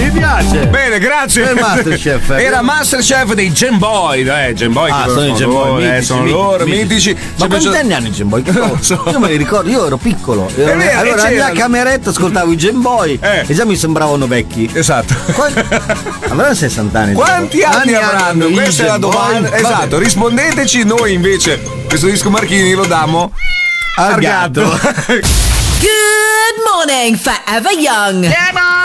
Mi piace. Bene, grazie. È il Masterchef. Era Masterchef dei Gen Boy. Gen Boy sono i Gen Boy, sono loro, mitici. Ma quanti anni hanno i Gen Boy? Io me li ricordo, io ero piccolo. vero, Allora nella mia cameretta ascoltavo i Gen Boy e già mi sembravano vecchi. Esatto. Avranno 60 anni. Quanti anni avranno? Questa è la domanda. Boy? Esatto, rispondeteci. Noi invece questo disco Marchini lo diamo al gatto. Good morning, Forever Young.